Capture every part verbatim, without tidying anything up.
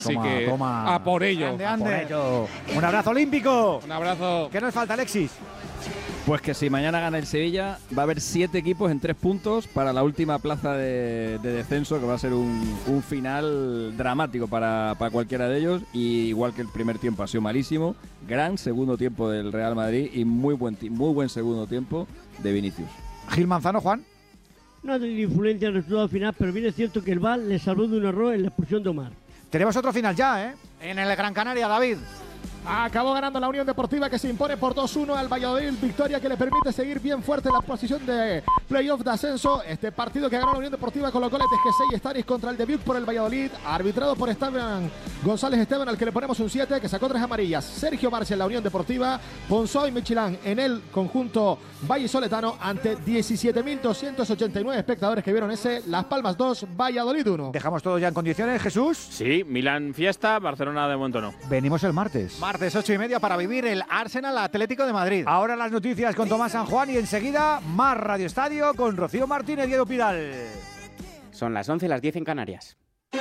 Así Toma, que toma. a por ello. Ande, ande. A por ello. Un abrazo olímpico. Un abrazo. ¿Qué nos falta, Alexis? Pues que si mañana gana el Sevilla, va a haber siete equipos en tres puntos para la última plaza de, de descenso, que va a ser un, un final dramático para, para cualquiera de ellos. Y igual que el primer tiempo ha sido malísimo, gran segundo tiempo del Real Madrid y muy buen, muy buen segundo tiempo de Vinicius. Gil Manzano, Juan. No ha tenido influencia en el resultado final, pero bien es cierto que el V A R le salvó de un error en la expulsión de Omar. Tenemos otro final ya, ¿eh? En el Gran Canaria, David. Acabó ganando la Unión Deportiva, que se impone por dos uno al Valladolid, victoria que le permite seguir bien fuerte en la posición de playoff de ascenso. Este partido que ganó la Unión Deportiva con los goles de Gesell y Stanis contra el debut por el Valladolid, arbitrado por Esteban González Esteban, al que le ponemos un siete, que sacó tres amarillas. Sergio Barcia en la Unión Deportiva, Ponzó y Michelán en el conjunto vallisoletano, ante diecisiete mil doscientos ochenta y nueve espectadores que vieron ese Las Palmas dos, Valladolid uno. Dejamos todo ya en condiciones, Jesús. Sí, Milán fiesta, Barcelona de momento no. Venimos el martes. Martes ocho y media para vivir el Arsenal Atlético de Madrid. Ahora las noticias con Tomás San Juan y enseguida más Radio Estadio con Rocío Martínez y Edu Pidal. Son las once, las diez en Canarias.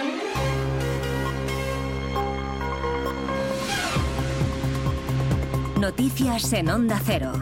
Noticias en Onda Cero.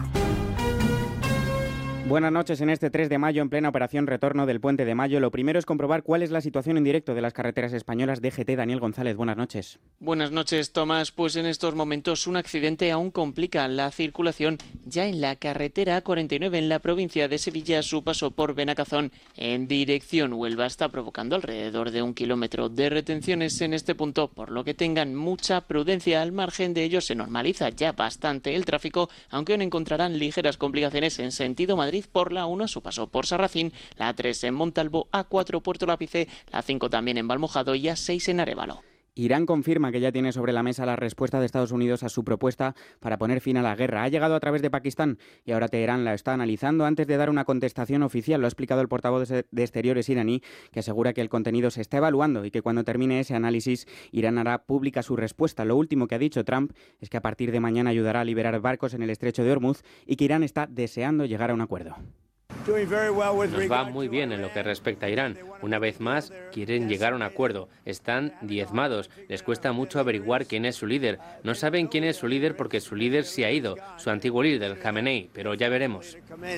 Buenas noches. En este tres de mayo, en plena operación retorno del Puente de Mayo, lo primero es comprobar cuál es la situación en directo de las carreteras españolas. D G T, Daniel González, buenas noches. Buenas noches, Tomás. Pues en estos momentos un accidente aún complica la circulación ya en la carretera A cuarenta y nueve en la provincia de Sevilla. Su paso por Benacazón en dirección Huelva está provocando alrededor de un kilómetro de retenciones en este punto, por lo que tengan mucha prudencia. Al margen de ello se normaliza ya bastante el tráfico, aunque aún encontrarán ligeras complicaciones en sentido Madrid por la uno a su paso por Sarracín, la A tres en Montalvo, A cuatro Puerto Lápice, la cinco también en Valmojado y A seis en Arévalo. Irán confirma que ya tiene sobre la mesa la respuesta de Estados Unidos a su propuesta para poner fin a la guerra. Ha llegado a través de Pakistán y ahora Teherán la está analizando antes de dar una contestación oficial. Lo ha explicado el portavoz de Exteriores iraní, que asegura que el contenido se está evaluando y que cuando termine ese análisis, Irán hará pública su respuesta. Lo último que ha dicho Trump es que a partir de mañana ayudará a liberar barcos en el estrecho de Hormuz y que Irán está deseando llegar a un acuerdo. Nos va muy bien en lo que respecta a Irán. Una vez más, quieren llegar a un acuerdo. Están diezmados. Les cuesta mucho averiguar quién es su líder. No saben quién es su líder porque su líder se ha ido, su antiguo líder, Khamenei, pero ya veremos.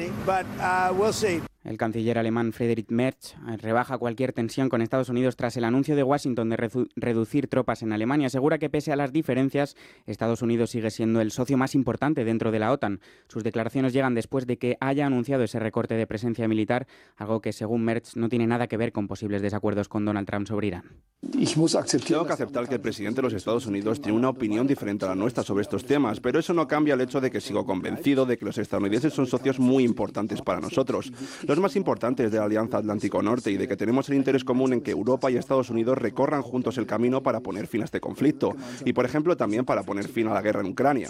El canciller alemán Friedrich Merz rebaja cualquier tensión con Estados Unidos tras el anuncio de Washington de redu- reducir tropas en Alemania. Asegura que pese a las diferencias, Estados Unidos sigue siendo el socio más importante dentro de la OTAN. Sus declaraciones llegan después de que haya anunciado ese recorte de presencia militar, algo que según Merz no tiene nada que ver con posibles desacuerdos con Donald Trump sobre Irán. Tengo que aceptar que el presidente de los Estados Unidos tiene una opinión diferente a la nuestra sobre estos temas, pero eso no cambia el hecho de que sigo convencido de que los estadounidenses son socios muy importantes para nosotros, los más importantes de la Alianza Atlántico Norte, y de que tenemos el interés común en que Europa y Estados Unidos recorran juntos el camino para poner fin a este conflicto y, por ejemplo, también para poner fin a la guerra en Ucrania.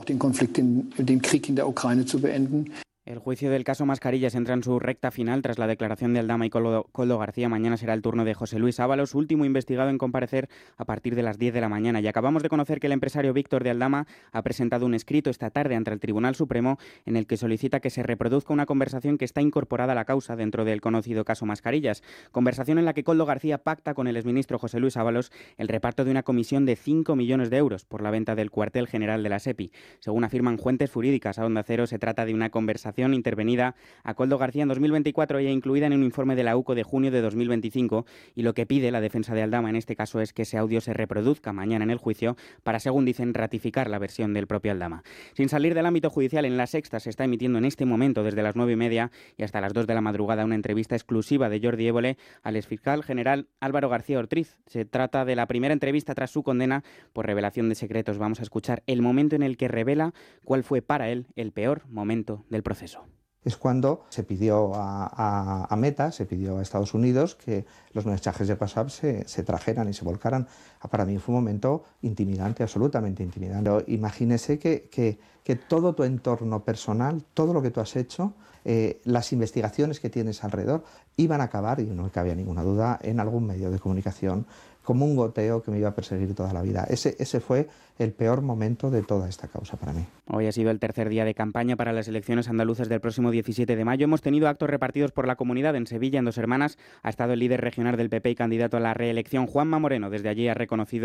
El juicio del caso Mascarillas entra en su recta final tras la declaración de Aldama y Coldo, Coldo García. Mañana será el turno de José Luis Ábalos, último investigado en comparecer a partir de las diez de la mañana. Y acabamos de conocer que el empresario Víctor de Aldama ha presentado un escrito esta tarde ante el Tribunal Supremo en el que solicita que se reproduzca una conversación que está incorporada a la causa dentro del conocido caso Mascarillas. Conversación en la que Coldo García pacta con el exministro José Luis Ábalos el reparto de una comisión de cinco millones de euros por la venta del cuartel general de la SEPI. Según afirman fuentes jurídicas a Onda Cero, se trata de una conversación intervenida a Coldo García en dos mil veinticuatro y incluida en un informe de la U C O de junio de dos mil veinticinco, y lo que pide la defensa de Aldama en este caso es que ese audio se reproduzca mañana en el juicio para, según dicen, ratificar la versión del propio Aldama. Sin salir del ámbito judicial, en La Sexta se está emitiendo en este momento desde las nueve y media y hasta las dos de la madrugada una entrevista exclusiva de Jordi Évole al exfiscal general Álvaro García Ortiz. Se trata de la primera entrevista tras su condena por revelación de secretos. Vamos a escuchar el momento en el que revela cuál fue para él el peor momento del proceso. Es cuando se pidió a, a, a Meta, se pidió a Estados Unidos que los mensajes de WhatsApp se, se trajeran y se volcaran. Para mí fue un momento intimidante, absolutamente intimidante. Imagínese que, que, que todo tu entorno personal, todo lo que tú has hecho, eh, las investigaciones que tienes alrededor, iban a acabar, y no me cabía ninguna duda, en algún medio de comunicación, como un goteo que me iba a perseguir toda la vida. Ese, ese fue el peor momento de toda esta causa para mí. Hoy ha sido el tercer día de campaña para las elecciones andaluzas del próximo diecisiete de mayo. Hemos tenido actos repartidos por la comunidad. En Sevilla, en Dos Hermanas, ha estado el líder regional del P P y candidato a la reelección, Juanma Moreno. Desde allí ha reconocido